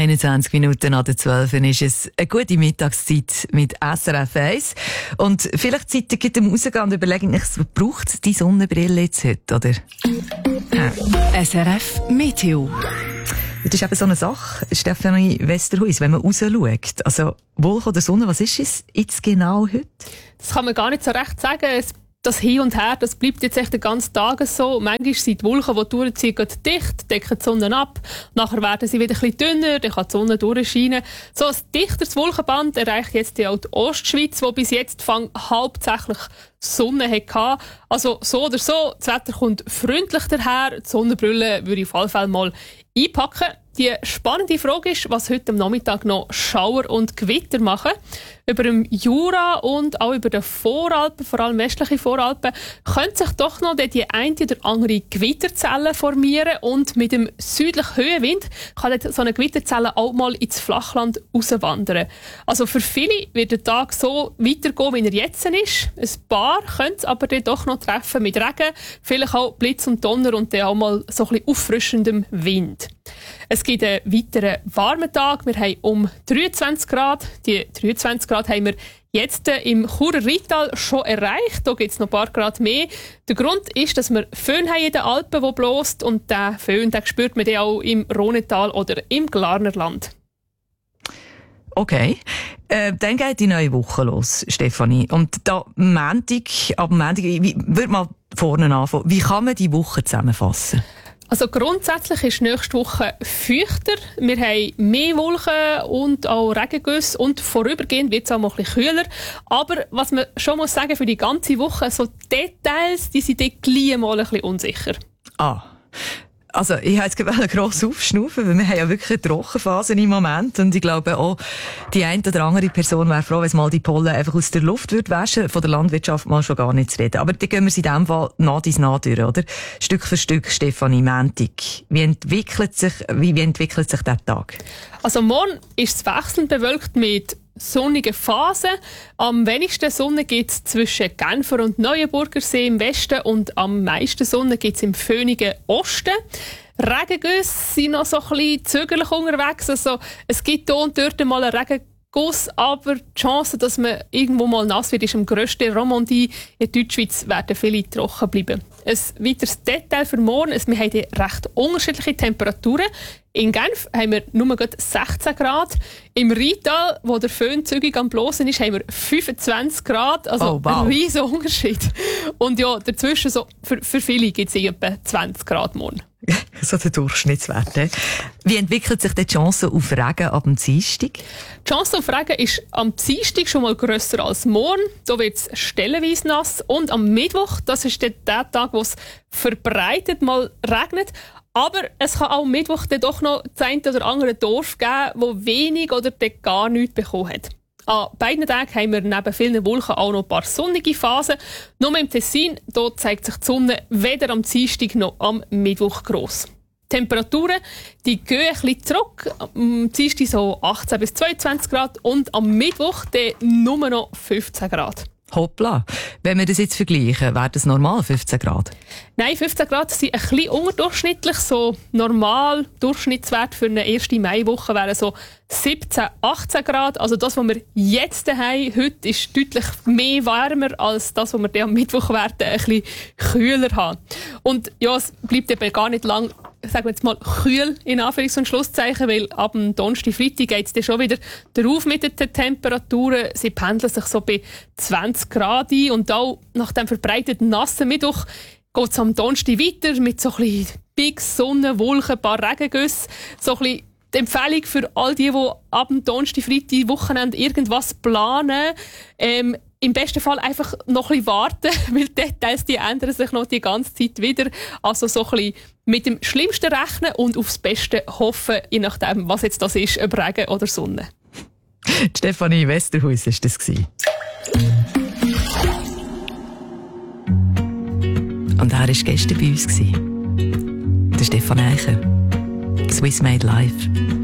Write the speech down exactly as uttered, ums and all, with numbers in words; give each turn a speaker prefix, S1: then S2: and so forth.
S1: einundzwanzig Minuten nach der zwölf ist es eine gute Mittagszeit mit S R F eins. Und vielleicht seid ihr gerade am Rausgehen und überlegt euch, was braucht die Sonnenbrille jetzt heute, oder? Ja.
S2: S R F Meteo.
S1: Das ist eben so eine Sache, Stefanie Westerhuis, wenn man raus schaut. Also, Wolke oder Sonne, was ist es jetzt genau heute?
S3: Das kann man gar nicht so recht sagen. Es Das Hin und Her, das bleibt jetzt echt den ganzen Tag so. Manchmal sind die Wolken, die durchziehen, dicht, decken die Sonne ab. Nachher werden sie wieder ein bisschen dünner, dann kann die Sonne durchscheinen. So ein dichteres Wolkenband erreicht jetzt auch die Ostschweiz, wo bis jetzt fang hauptsächlich Sonne hatte. Also so oder so, das Wetter kommt freundlich daher. Die Sonnenbrille würde ich auf jeden Fall mal einpacken. Die spannende Frage ist, was heute am Nachmittag noch Schauer und Gewitter machen. Über dem Jura und auch über den Voralpen, vor allem westliche Voralpen, könnte sich doch noch die eine oder andere Gewitterzelle formieren und mit dem südlichen Höhenwind kann so eine Gewitterzelle auch mal ins Flachland rauswandern. Also für viele wird der Tag so weitergehen, wie er jetzt ist. Ein paar können es aber dann doch noch treffen mit Regen, vielleicht auch Blitz und Donner und dann auch mal so ein bisschen auffrischendem Wind. Es gibt einen weiteren warmen Tag. Wir haben um dreiundzwanzig Grad. Die dreiundzwanzig Grad haben wir jetzt im Churer Rheintal schon erreicht. Da gibt es noch ein paar Grad mehr. Der Grund ist, dass wir Föhn haben in den Alpen, die bläst. Und diesen Föhn den spürt man dann auch im Rhonetal oder im Glarnerland.
S1: Okay. Äh, dann geht die neue Woche los, Stefanie. Und da Montag, ab Montag, wie, würde mal vorne anfangen. Wie kann man die Woche zusammenfassen?
S3: Also grundsätzlich ist nächste Woche feuchter. Wir haben mehr Wolken und auch Regengüsse und vorübergehend wird es auch mal ein bisschen kühler. Aber was man schon muss sagen, für die ganze Woche, so Details, die sind dort gleich mal ein bisschen unsicher.
S1: Ah. Also, ich habe jetzt gerade gross aufschnaufen, weil wir haben ja wirklich eine Trockenphase im Moment. Und ich glaube auch, die eine oder andere Person wäre froh, wenn es mal die Pollen einfach aus der Luft würde waschen. Von der Landwirtschaft mal schon gar nicht zu reden. Aber dann gehen wir es in diesem Fall nah dies nah durch, oder? Stück für Stück, Stefanie, Montag. Wie entwickelt sich, wie, wie entwickelt sich der Tag?
S3: Also, morgen ist es wechselnd bewölkt mit sonnigen Phasen. Am wenigsten Sonne gibt es zwischen Genfer und Neuenburgersee im Westen und am meisten Sonne gibt es im föhnigen Osten. Regengüsse sind noch so ein bisschen zögerlich unterwegs. Also, es gibt hier und dort mal einen Regenguss, aber die Chance, dass man irgendwo mal nass wird, ist am grössten. Romandie in Deutschschweiz werden viele trocken bleiben. Ein weiteres Detail für morgen ist, wir haben recht unterschiedliche Temperaturen. In Genf haben wir nur sechzehn Grad. Im Rheintal, wo der Föhn zügig am Blosen ist, haben wir fünfundzwanzig Grad. Also
S1: oh, wow.
S3: Ein riesiger Unterschied. Und ja, dazwischen, so, für, für viele gibt es etwa zwanzig Grad morgen.
S1: So der Durchschnittswert. Wie entwickelt sich die Chance auf Regen ab dem Dienstag?
S3: Die Chance auf Regen ist am Dienstag schon mal grösser als morgen. Da wird es stellenweise nass. Und am Mittwoch, das ist der Tag, wo es verbreitet mal regnet. Aber es kann auch am Mittwoch dann doch noch das eine oder andere Dorf geben, wo wenig oder gar nichts bekommen hat. An beiden Tagen haben wir neben vielen Wolken auch noch ein paar sonnige Phasen. Nur im Tessin, dort zeigt sich die Sonne weder am Dienstag noch am Mittwoch gross. Die Temperaturen die gehen ein bisschen zurück. Am Dienstag so achtzehn bis zweiundzwanzig Grad und am Mittwoch dann nur noch fünfzehn Grad.
S1: Hoppla. Wenn wir das jetzt vergleichen, wäre das normal fünfzehn Grad?
S3: Nein, fünfzehn Grad sind ein bisschen unterdurchschnittlich. So normal Durchschnittswert für eine erste Maiwoche wären so siebzehn, achtzehn Grad. Also das, was wir jetzt haben, heute ist deutlich mehr wärmer als das, was wir dann am Mittwoch werden, ein bisschen kühler haben. Und ja, es bleibt eben gar nicht lang, sagen wir jetzt mal, kühl in Anführungs- und Schlusszeichen, weil ab dem Donnerstag, Freitag geht es dann schon wieder darauf mit den Temperaturen. Sie pendeln sich so bei zwanzig Grad ein und auch nach dem verbreiteten nassen Mittwoch geht es am Donnerstag weiter mit so ein bisschen Big Sonne, Wolken, ein paar Regengüsse, so ein bisschen die Empfehlung für all die, die ab dem Donnerstag, Freitag, Wochenende irgendwas planen, ähm, im besten Fall einfach noch ein bisschen warten, weil die Details die ändern sich noch die ganze Zeit wieder. Also so ein bisschen mit dem Schlimmsten rechnen und aufs Beste hoffen, je nachdem, was jetzt das ist, ob Regen oder Sonne.
S1: Stefanie Westerhuis war das. Und er war gestern bei uns. Der Stefan Eicher. Swiss Made Live.